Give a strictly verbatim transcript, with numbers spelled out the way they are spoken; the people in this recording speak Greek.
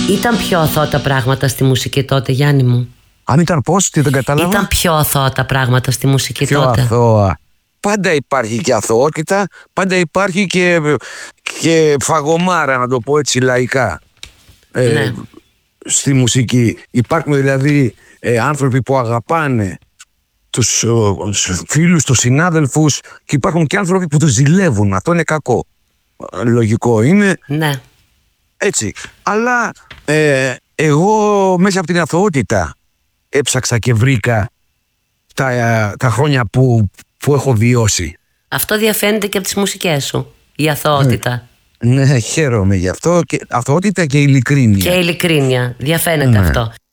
Ήταν πιο αθώα τα πράγματα στη μουσική τότε, Γιάννη μου? Αν ήταν πώς, τι δεν κατάλαβα? Ήταν πιο αθώα τα πράγματα στη μουσική πιο τότε? Πιο αθώα. Πάντα υπάρχει και αθωότητα, πάντα υπάρχει και, και φαγωμάρα, να το πω έτσι λαϊκά. Ε, ναι. Στη μουσική υπάρχουν δηλαδή ε, άνθρωποι που αγαπάνε τους, τους φίλους, τους συνάδελφους, και υπάρχουν και άνθρωποι που τους ζηλεύουν. Αυτό είναι κακό. Λογικό είναι. Ναι. Έτσι. Αλλά ε, εγώ μέσα από την αθωότητα έψαξα και βρήκα τα, τα χρόνια που, που έχω βιώσει. Αυτό διαφαίνεται και από τις μουσικές σου, η αθωότητα. Ναι, ναι, χαίρομαι γι' αυτό. Και αθωότητα και ειλικρίνεια. Και ειλικρίνεια, διαφαίνεται ναι. αυτό.